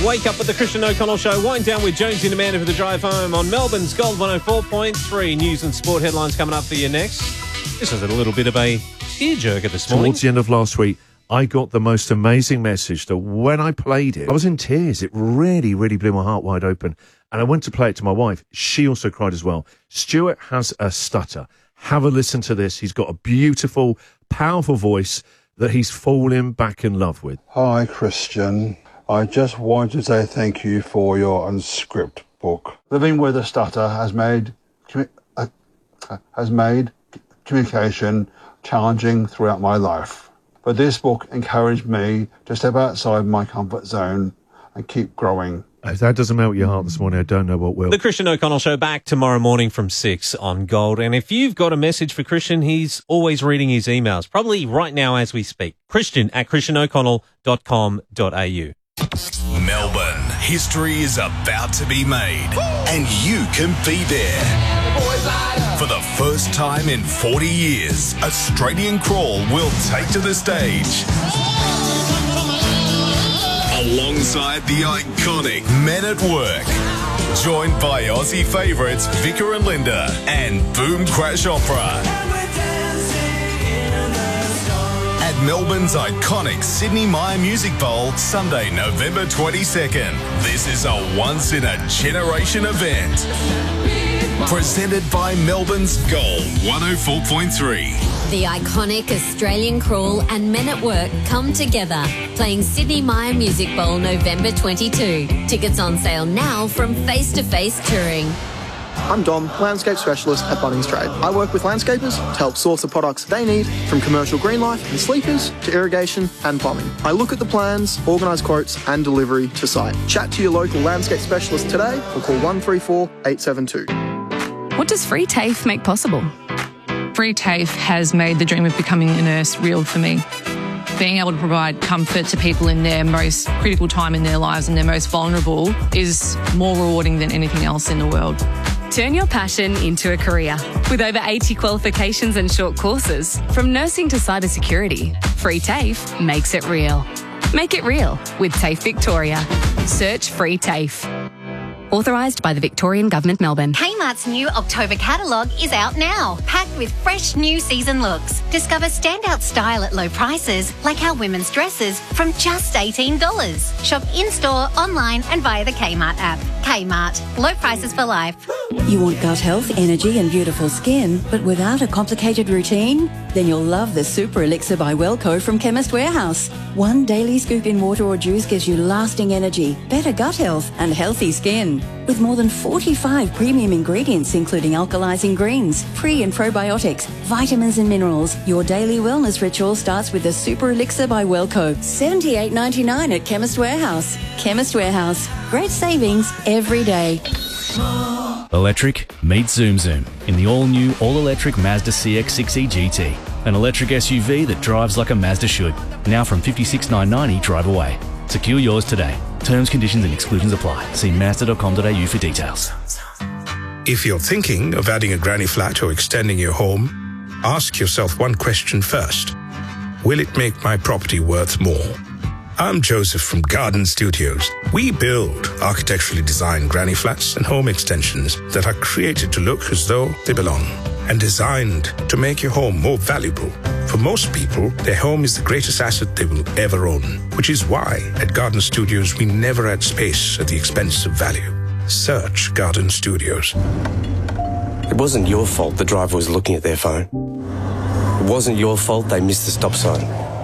Wake up with the Christian O'Connell Show. Wind down with Jonesy and Amanda for the drive home on Melbourne's Gold 104.3. News and sport headlines coming up for you next. This was a little bit of a tearjerker this morning. Towards the end of last week, I got the most amazing message that when I played it, I was in tears. It really, really blew my heart wide open. And I went to play it to my wife. She also cried as well. Stuart has a stutter. Have a listen to this. He's got a beautiful, powerful voice that he's fallen back in love with. Hi, Christian. I just want to say thank you for your Unscript book. Living with a stutter has made communication challenging throughout my life. But this book encouraged me to step outside my comfort zone and keep growing. If that doesn't melt your heart this morning, I don't know what will. The Christian O'Connell Show back tomorrow morning from 6 on Gold. And if you've got a message for Christian, he's always reading his emails, probably right now as we speak. Christian@christianoconnell.com.au. Melbourne, history is about to be made, and you can be there. For the first time in 40 years, Australian Crawl will take to the stage. Alongside the iconic Men at Work. Joined by Aussie favourites Vicar and Linda and Boom Crash Opera. At Melbourne's iconic Sydney Myer Music Bowl, Sunday, November 22nd. This is a once-in-a-generation event. Presented by Melbourne's Gold 104.3. The iconic Australian Crawl and Men at Work come together, playing Sydney Myer Music Bowl November 22. Tickets on sale now from Face to Face Touring. I'm Dom, landscape specialist at Bunnings Trade. I work with landscapers to help source the products they need, from commercial green life and sleepers to irrigation and plumbing. I look at the plans, organise quotes and delivery to site. Chat to your local landscape specialist today or call 134 872. What does Free TAFE make possible? Free TAFE has made the dream of becoming a nurse real for me. Being able to provide comfort to people in their most critical time in their lives and their most vulnerable is more rewarding than anything else in the world. Turn your passion into a career. With over 80 qualifications and short courses, from nursing to cybersecurity, Free TAFE makes it real. Make it real with TAFE Victoria. Search Free TAFE. Authorised by the Victorian Government, Melbourne. Kmart's new October catalogue is out now, packed with fresh new season looks. Discover standout style at low prices, like our women's dresses from just $18. Shop in-store, online and via the Kmart app. Kmart, low prices for life. You want gut health, energy and beautiful skin, but without a complicated routine? Then you'll love the Super Elixir by Wellco from Chemist Warehouse. One daily scoop in water or juice gives you lasting energy, better gut health and healthy skin. With more than 45 premium ingredients, including alkalizing greens, pre- and probiotics, vitamins and minerals, your daily wellness ritual starts with the Super Elixir by Wellco. $78.99 at Chemist Warehouse. Chemist Warehouse. Great savings every day. Electric meets Zoom Zoom in the all-new, all-electric Mazda CX-6e GT. An electric SUV that drives like a Mazda should. Now from $56,990 drive away. Secure yours today. Terms, conditions and exclusions apply. See Mazda.com.au for details. If you're thinking of adding a granny flat or extending your home, ask yourself one question first. Will it make my property worth more? I'm Joseph from Garden Studios. We build architecturally designed granny flats and home extensions that are created to look as though they belong and designed to make your home more valuable. For most people, their home is the greatest asset they will ever own, which is why at Garden Studios we never add space at the expense of value. Search Garden Studios. It wasn't your fault the driver was looking at their phone. It wasn't your fault they missed the stop sign.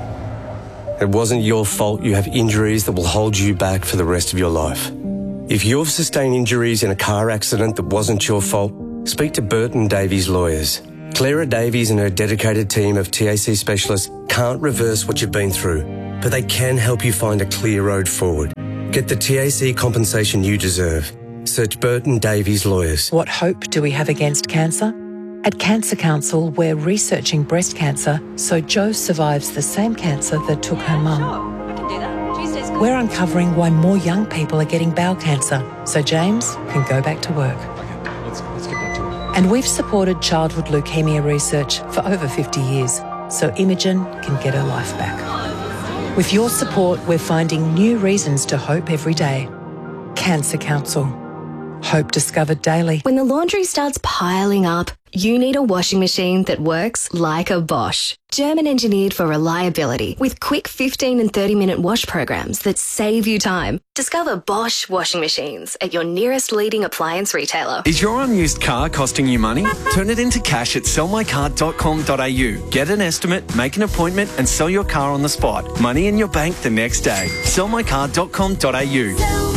It wasn't your fault you have injuries that will hold you back for the rest of your life. If you've sustained injuries in a car accident that wasn't your fault, speak to Burton Davies Lawyers. Clara Davies and her dedicated team of TAC specialists can't reverse what you've been through, but they can help you find a clear road forward. Get the TAC compensation you deserve. Search Burton Davies Lawyers. What hope do we have against cancer? At Cancer Council, we're researching breast cancer so Jo survives the same cancer that took her mum. We're uncovering why more young people are getting bowel cancer so James can go back to work. Let's get back to it. And we've supported childhood leukemia research for over 50 years so Imogen can get her life back. With your support, we're finding new reasons to hope every day. Cancer Council. Hope discovered daily. When the laundry starts piling up, you need a washing machine that works like a Bosch. German engineered for reliability with quick 15 and 30-minute wash programs that save you time. Discover Bosch washing machines at your nearest leading appliance retailer. Is your unused car costing you money? Turn it into cash at sellmycar.com.au. Get an estimate, make an appointment and sell your car on the spot. Money in your bank the next day. sellmycar.com.au.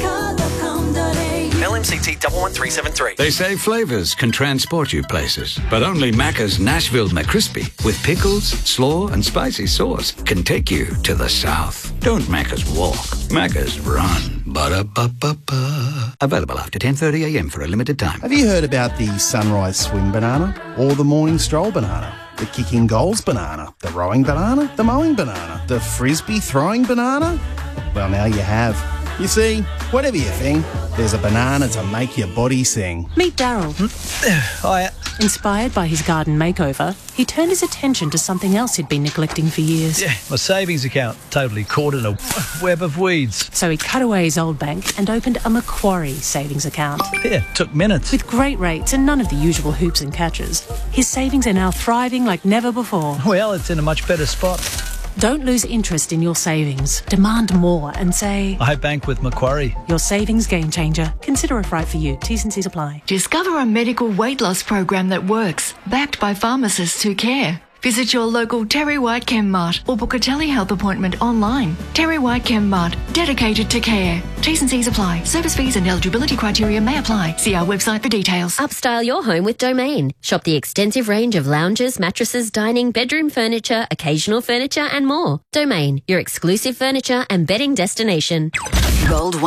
LMCT 11373. They say flavours can transport you places, but only Macca's Nashville McCrispy with pickles, slaw and spicy sauce can take you to the south. Don't Macca's walk, Macca's run. Ba-da-ba-ba-ba. Available after 10:30am for a limited time. Have you heard about the sunrise swing banana or the morning stroll banana? The kicking goals banana, the rowing banana, the mowing banana, the frisbee throwing banana? Well, now you have. You see, whatever you think, there's a banana to make your body sing. Meet Daryl. Hiya. Inspired by his garden makeover, he turned his attention to something else he'd been neglecting for years. Yeah, my savings account totally caught in a web of weeds. So he cut away his old bank and opened a Macquarie savings account. Yeah, took minutes. With great rates and none of the usual hoops and catches, his savings are now thriving like never before. Well, it's in a much better spot. Don't lose interest in your savings. Demand more and say, I bank with Macquarie. Your savings game changer. Consider it right for you. T's and C's apply. Discover a medical weight loss program that works, backed by pharmacists who care. Visit your local Terry White Chemmart or book a telehealth appointment online. Terry White Chemmart, dedicated to care. T's and C's apply. Service fees and eligibility criteria may apply. See our website for details. Upstyle your home with Domain. Shop the extensive range of lounges, mattresses, dining, bedroom furniture, occasional furniture and more. Domain, your exclusive furniture and bedding destination. Gold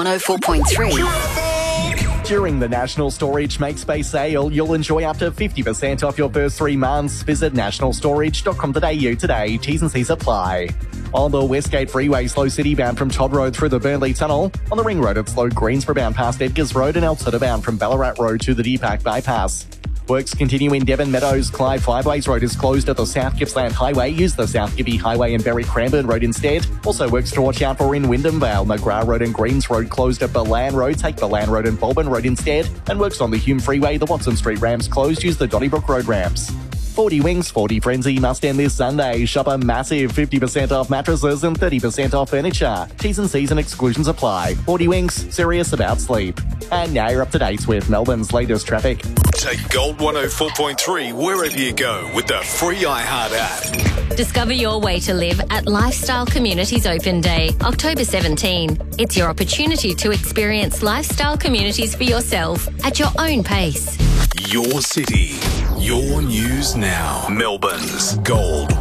104.3. During the National Storage Makespace sale, you'll enjoy up to 50% off your first 3 months. Visit nationalstorage.com.au today. T's and C's apply. On the Westgate Freeway, slow city bound from Todd Road through the Burnley Tunnel. On the Ring Road, it's slow Greensboro bound past Edgars Road and Alberta bound from Ballarat Road to the Deepak Bypass. Works continue in Devon Meadows. Clyde Fiveways Road is closed at the South Gippsland Highway. Use the South Gibby Highway and Berry Cranbourne Road instead. Also works to watch out for in Wyndham Vale. McGrath Road and Greens Road closed at Balan Road. Take Balan Road and Bulburn Road instead. And works on the Hume Freeway. The Watson Street ramps closed. Use the Donnybrook Road ramps. 40 Wings 40 Frenzy must end this Sunday. Shop a massive 50% off mattresses and 30% off furniture. T's and C's and exclusions apply. 40 Wings, serious about sleep. And now you're up to date with Melbourne's latest traffic. Take Gold 104.3 wherever you go with the free iHeart app. Discover your way to live at Lifestyle Communities Open Day, October 17. It's your opportunity to experience lifestyle communities for yourself at your own pace. Your city, your news now. Melbourne's Gold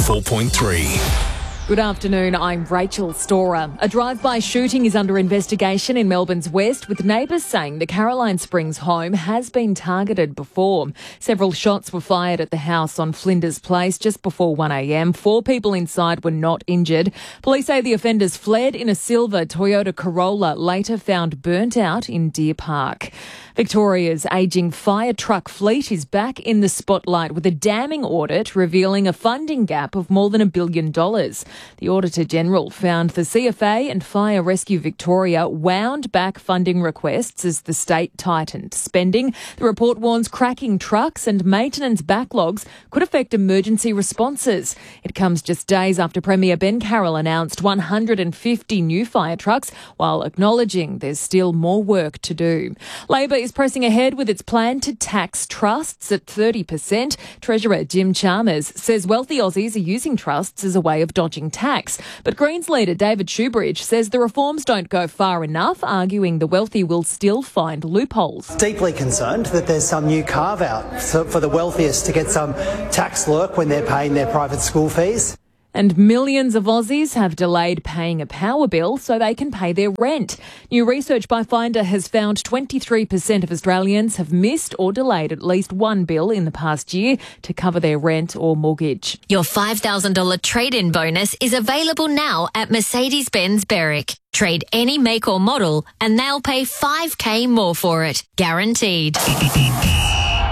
104.3. Good afternoon, I'm Rachel Storer. A drive-by shooting is under investigation in Melbourne's west, with neighbours saying the Caroline Springs home has been targeted before. Several shots were fired at the house on Flinders Place just before 1am. 4 people inside were not injured. Police say the offenders fled in a silver Toyota Corolla, later found burnt out in Deer Park. Victoria's ageing fire truck fleet is back in the spotlight with a damning audit revealing a funding gap of more than $1 billion. The Auditor-General found the CFA and Fire Rescue Victoria wound back funding requests as the state tightened spending. The report warns cracking trucks and maintenance backlogs could affect emergency responses. It comes just days after Premier Ben Carroll announced 150 new fire trucks, while acknowledging there's still more work to do. Labor is pressing ahead with its plan to tax trusts at 30%. Treasurer Jim Chalmers says wealthy Aussies are using trusts as a way of dodging tax. But Greens leader David Shoebridge says the reforms don't go far enough, arguing the wealthy will still find loopholes. Deeply concerned that there's some new carve-out for the wealthiest to get some tax lurk when they're paying their private school fees. And millions of Aussies have delayed paying a power bill so they can pay their rent. New research by Finder has found 23% of Australians have missed or delayed at least one bill in the past year to cover their rent or mortgage. Your $5,000 trade-in bonus is available now at Mercedes-Benz Berwick. Trade any make or model and they'll pay $5,000 more for it. Guaranteed.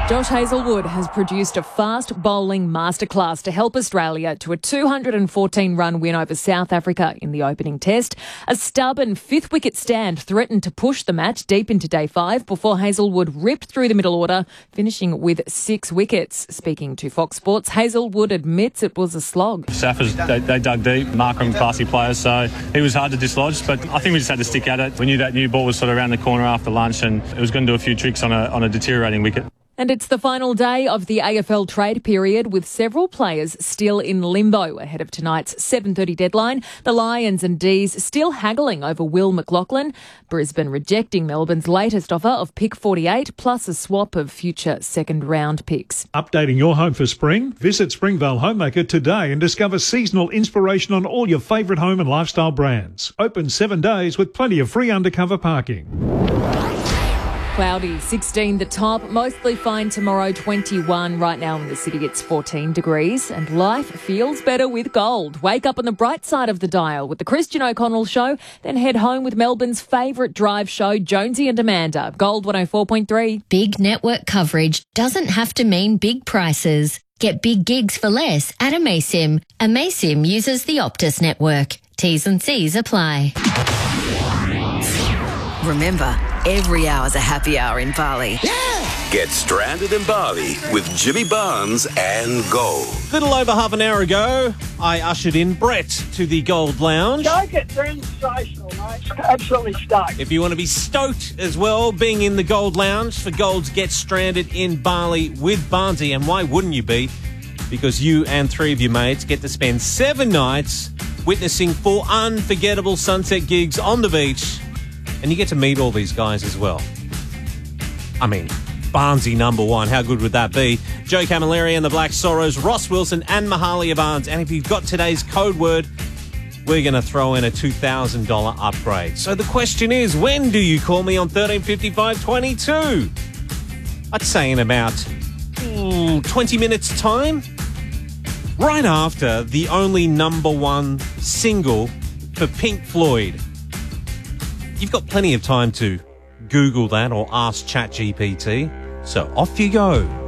Josh Hazelwood has produced a fast bowling masterclass to help Australia to a 214-run win over South Africa in the opening test. A stubborn fifth-wicket stand threatened to push the match deep into day 5 before Hazelwood ripped through the middle order, finishing with 6 wickets. Speaking to Fox Sports, Hazelwood admits it was a slog. Saffers, they dug deep, Markram classy players, so he was hard to dislodge, but I think we just had to stick at it. We knew that new ball was sort of around the corner after lunch and it was going to do a few tricks on a deteriorating wicket. And it's the final day of the AFL trade period with several players still in limbo ahead of tonight's 7:30 deadline. The Lions and D's still haggling over Will McLachlan. Brisbane rejecting Melbourne's latest offer of pick 48 plus a swap of future second-round picks. Updating your home for spring? Visit Springvale Homemaker today and discover seasonal inspiration on all your favourite home and lifestyle brands. Open 7 days with plenty of free undercover parking. Cloudy, 16 the top, mostly fine tomorrow, 21. Right now in the city it's 14 degrees and life feels better with gold. Wake up on the bright side of the dial with the Christian O'Connell Show, then head home with Melbourne's favourite drive show, Jonesy and Amanda. Gold 104.3. Big network coverage doesn't have to mean big prices. Get big gigs for less at Amaysim. Amaysim uses the Optus network. T's and C's apply. Remember, every hour's a happy hour in Bali. Get stranded in Bali with Jimmy Barnes and Gold. Little over half an hour ago, I ushered in Brett to the Gold Lounge. Don't get sensational, mate. Absolutely stoked. If you want to be stoked as well, being in the Gold Lounge for Gold's Get Stranded in Bali with Barnesy. And why wouldn't you be? Because you and 3 of your mates get to spend 7 nights witnessing 4 unforgettable sunset gigs on the beach. And you get to meet all these guys as well. I mean, Barnesy #1. How good would that be? Joe Camilleri and the Black Sorrows, Ross Wilson and Mahalia Barnes. And if you've got today's code word, we're going to throw in a $2,000 upgrade. So the question is, when do you call me on 135522? I'd say in about 20 minutes' time. Right after the only #1 single for Pink Floyd. You've got plenty of time to Google that or ask ChatGPT. So off you go.